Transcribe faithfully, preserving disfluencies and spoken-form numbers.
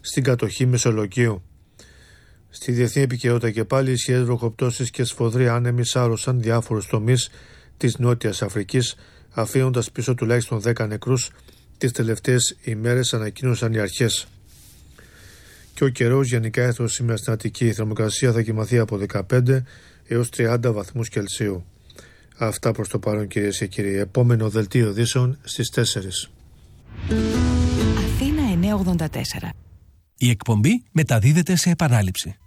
στην κατοχή Μεσολογγίου. Στη διεθνή επικαιρότητα και πάλι, ισχυρές βροχοπτώσεις και σφοδροί άνεμοι σάρωσαν διάφορους τομείς της Νότιας Αφρικής, αφήνοντας πίσω τουλάχιστον δέκα νεκρούς, τις τελευταίες ημέρες ανακοίνωσαν οι αρχές. Και ο καιρός γενικά έθωσε σήμερα στην Αττική. Η θερμοκρασία θα κοιμαθεί από δεκαπέντε έως τριάντα βαθμούς Κελσίου. Αυτά προς το παρόν, κυρίες και κύριοι. Επόμενο δελτίο ειδήσεων στις τέσσερις. Αθήνα εννιακόσια ογδόντα τέσσερα. Η εκπομπή μεταδίδεται σε επανάληψη.